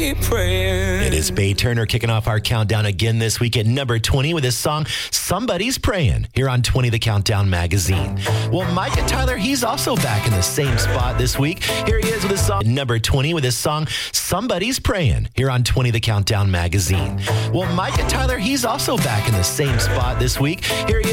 be praying. It is Bay Turner kicking off our countdown again this week at number 20 with his song, Somebody's Praying, here on 20 The Countdown magazine. Well, Micah Tyler, he's also back in the same spot this week. Here he is with his song, number 20 with his song, Somebody's Praying, here on 20 The Countdown magazine. Well, Micah Tyler, he's also back in the same spot this week. Here he is.